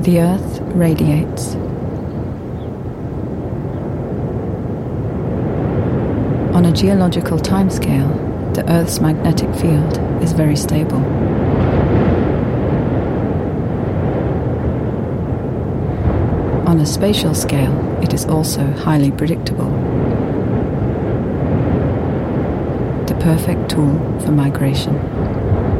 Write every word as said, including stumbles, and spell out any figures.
The Earth radiates. On a geological timescale, the Earth's magnetic field is very stable. On a spatial scale, it is also highly predictable. The perfect tool for migration.